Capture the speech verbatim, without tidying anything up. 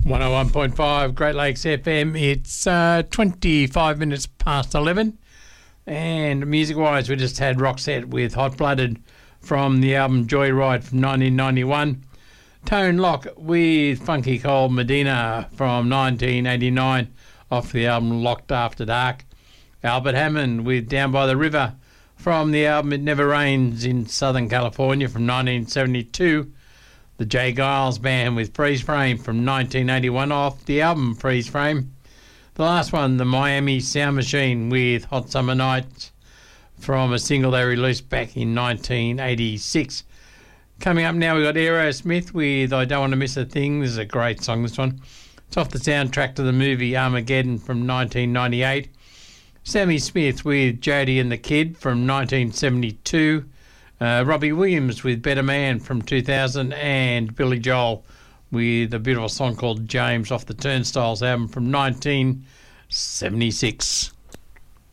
one oh one point five Great Lakes F M. It's uh, twenty-five minutes past eleven. And music-wise, we just had Roxette with Hot Blooded from the album Joyride from nineteen ninety-one. Tone Lock with Funky Cold Medina from nineteen eighty-nine off the album Locked After Dark. Albert Hammond with Down by the River from the album It Never Rains in Southern California from nineteen seventy-two. The Jay Giles Band with Freeze Frame from nineteen eighty-one off the album Freeze Frame. The last one, the Miami Sound Machine with Hot Summer Nights from a single they released back in nineteen eighty-six. Coming up now, we've got Aerosmith with I Don't Want to Miss a Thing. This is a great song, this one. It's off the soundtrack to the movie Armageddon from nineteen ninety-eight. Sammy Smith with Jody and the Kid from nineteen seventy-two. Uh, Robbie Williams with Better Man from two thousand, and Billy Joel with a beautiful song called James off the Turnstiles album from nineteen seventy-six.